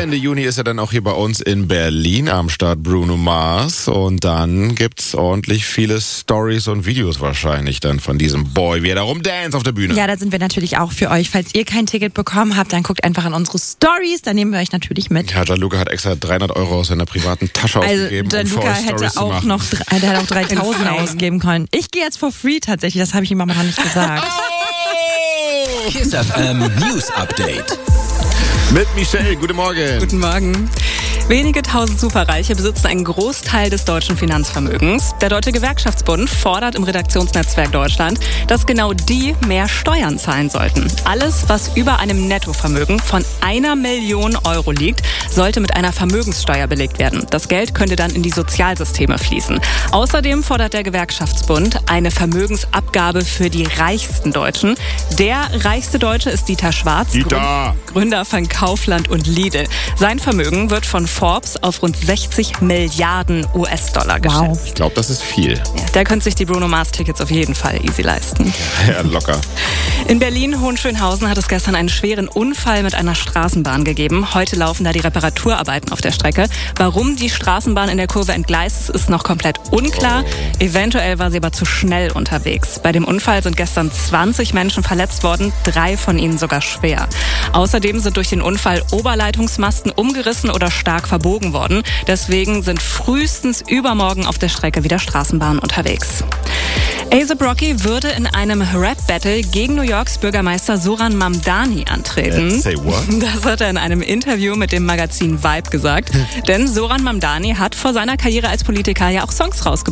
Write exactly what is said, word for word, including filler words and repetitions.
Ende Juni ist er dann auch hier bei uns in Berlin am Start, Bruno Mars. Und dann gibt's ordentlich viele Stories und Videos wahrscheinlich dann von diesem Boy, wie er da rumdance auf der Bühne. Ja, da sind wir natürlich auch für euch. Falls ihr kein Ticket bekommen habt, dann guckt einfach an unsere Stories, da nehmen wir euch natürlich mit. Ja, Gianluca hat extra dreihundert Euro aus seiner privaten Tasche also, ausgegeben, Gianluca um für euch hätte Stories auch zu noch, er hätte auch dreitausend ausgeben können. Ich gehe jetzt for free tatsächlich, das habe ich ihm aber noch nicht gesagt. Kiss F M News Update. Mit Michelle, guten Morgen. Guten Morgen. Wenige tausend Superreiche besitzen einen Großteil des deutschen Finanzvermögens. Der Deutsche Gewerkschaftsbund fordert im Redaktionsnetzwerk Deutschland, dass genau die mehr Steuern zahlen sollten. Alles, was über einem Nettovermögen von einer Million Euro liegt, sollte mit einer Vermögenssteuer belegt werden. Das Geld könnte dann in die Sozialsysteme fließen. Außerdem fordert der Gewerkschaftsbund eine Vermögensabgabe für die reichsten Deutschen. Der reichste Deutsche ist Dieter Schwarz, Dieter. Gründer von Kaufland und Lidl. Sein Vermögen wird von Forbes auf rund sechzig Milliarden U S-Dollar geschätzt. Wow. Ich glaube, das ist viel. Ja, der könnte sich die Bruno Mars-Tickets auf jeden Fall easy leisten. Ja, locker. In Berlin-Hohenschönhausen hat es gestern einen schweren Unfall mit einer Straßenbahn gegeben. Heute laufen da die Reparaturarbeiten auf der Strecke. Warum die Straßenbahn in der Kurve entgleist ist, ist noch komplett unklar. Oh. Eventuell war sie aber zu schnell unterwegs. Bei dem Unfall sind gestern zwanzig Menschen verletzt worden, drei von ihnen sogar schwer. Außerdem sind durch den Unfall Oberleitungsmasten umgerissen oder stark verbogen worden. Deswegen sind frühestens übermorgen auf der Strecke wieder Straßenbahnen unterwegs. A$ AP Rocky würde in einem Rap-Battle gegen New Yorks Bürgermeister Zohran Mamdani antreten. Say what? Das hat er in einem Interview mit dem Magazin Vibe gesagt. Denn Zohran Mamdani hat vor seiner Karriere als Politiker ja auch Songs rausgebracht.